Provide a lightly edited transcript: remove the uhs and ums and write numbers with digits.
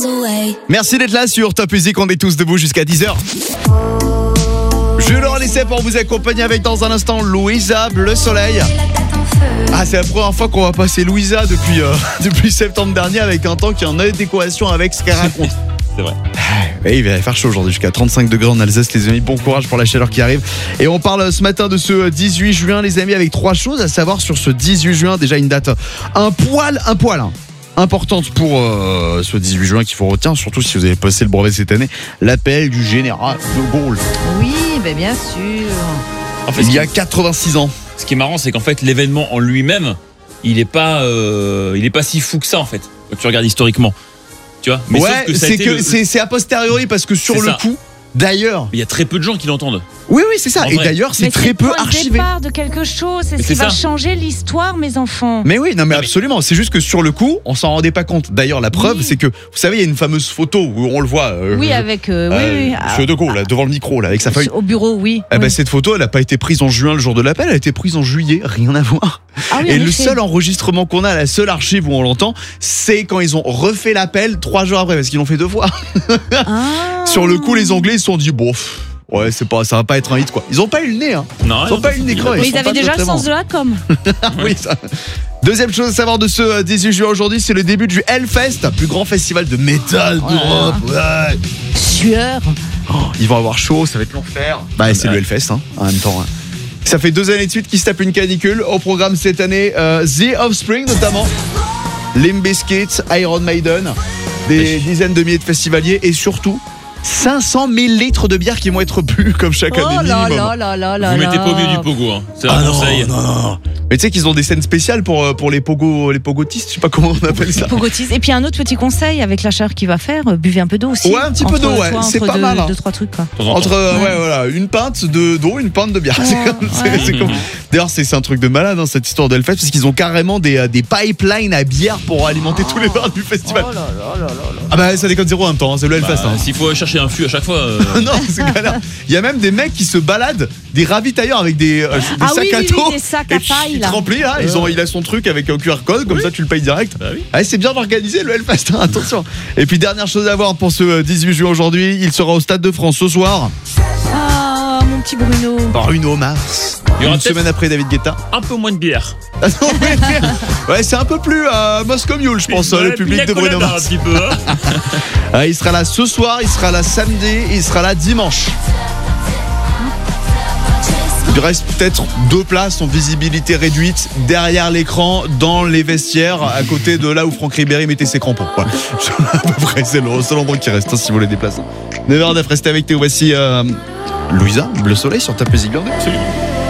Merci d'être là sur Top Music, on est tous debout jusqu'à 10h. Je leur laissais pour vous accompagner avec dans un instant Louisa, Le Soleil. Ah, c'est la première fois qu'on va passer Louisa depuis septembre dernier avec un temps qui est en adéquation avec ce qu'elle raconte. C'est vrai. Et il va faire chaud aujourd'hui jusqu'à 35 degrés en Alsace, les amis. Bon courage pour la chaleur qui arrive. Et on parle ce matin de ce 18 juin, les amis, avec 3 choses à savoir sur ce 18 juin. Déjà une date un poil importante pour ce 18 juin qu'il faut retenir, surtout si vous avez passé le brevet cette année, l'appel du général de Gaulle. Oui, ben bien sûr. En fait, Il y a 86 ans. Ce qui est marrant, c'est qu'en fait, l'événement en lui-même, il est pas si fou que ça, en fait. Quand tu regardes historiquement. Tu vois. Mais ouais, sauf que ça a été c'est a posteriori parce que sur C'est le ça. coup, d'ailleurs. Il y a très peu de gens qui l'entendent. Oui, c'est ça. En Et vrai. d'ailleurs, c'est Mais très peu le point de archivé. départ de quelque chose, c'est Mais ce qui c'est va ça. changer l'histoire, mes enfants. Mais oui, non mais absolument. C'est juste que sur le coup, on s'en rendait pas compte. D'ailleurs, la preuve, Oui. c'est que, vous savez, il y a une fameuse photo où on le voit. Oui, avec oui. Monsieur De Gaulle, là, devant le micro, là, avec sa feuille. Au bureau, oui. Eh ben, Oui. cette photo, elle a pas été prise en juin, le jour de l'appel, elle a été prise en juillet, rien à voir. Ah oui, Et en le effet. seul enregistrement qu'on a, la seule archive où on l'entend, c'est quand ils ont refait l'appel 3 jours après, parce qu'ils l'ont fait 2 fois. Ah. Sur le coup, les Anglais, ils se sont dit, bon, ouais, ça va pas être un hit, quoi. Ils ont pas eu le nez, hein. Non, Ils ont pas eu le nez creux. Mais sont ils pas avaient déjà très le sens bons. de la com. Oui, ça. Deuxième chose à savoir de ce 18 juin aujourd'hui, c'est le début du Hellfest, plus grand festival de métal d'Europe. Ouais. Sueur. Ils vont avoir chaud, ça va être l'enfer. Bah, c'est le Hellfest, hein, en même temps. Hein. Ça fait 2 années de suite qu'ils se tapent une canicule. Au programme cette année, The Offspring notamment, Limp Bizkit, Iron Maiden, des dizaines de milliers de festivaliers et surtout 500 000 litres de bière qui vont être bu comme chaque année Oh là minimum. là là là là. Vous mettez pas au milieu du pogo, hein. C'est un conseil. Non. Mais tu sais qu'ils ont des scènes spéciales pour les pogotistes, je sais pas comment on appelle ça. Pogotis. Et puis un autre petit conseil avec la chaleur qu'il va faire, buvez un peu d'eau aussi. Ouais, un petit peu d'eau, ouais, c'est pas mal, hein. 2-3 trucs quoi. De temps en Entre temps. voilà, une pinte d'eau, une pinte de bière. Ouais, C'est comme. D'ailleurs, c'est un truc de malade, hein, cette histoire d'Hellfest, parce qu'ils ont carrément des pipelines à bière pour alimenter tous les bars du festival. Oh là là là là là. Ah bah ça déconne zéro en même temps, hein, c'est le Hellfest. Bah, Hein. s'il faut chercher un fût à chaque fois. Non, c'est galère. Il y a même des mecs qui se baladent, des ravitailleurs avec des Ah sacs oui, à oui, dos. oui, des sacs à Et paille, il te là. remplit là, il a son truc avec un QR code, comme ça tu le payes direct. Bah oui. Ah, c'est bien organisé le Hellfest, hein, attention. Et puis dernière chose à voir pour ce 18 juin aujourd'hui, il sera au Stade de France ce soir. Ah, mon petit Bruno. Bruno Mars. Il y aura Une peut-être- semaine après David Guetta. Un peu moins de bière. Ah non, ouais, c'est un peu plus Moscow Mule, je pense, le public de Bruno Un Mars. petit peu, hein. Il sera là ce soir, il sera là samedi, il sera là dimanche. Il reste peut-être 2 places en visibilité réduite derrière l'écran dans les vestiaires à côté de là où Franck Ribéry mettait ses crampons. Voilà. À peu près, c'est le seul endroit qui reste hein, si vous voulez déplacer. 9h9, restez avec Théo. Voici Louisa, Le Soleil sur Top Music. Absolument.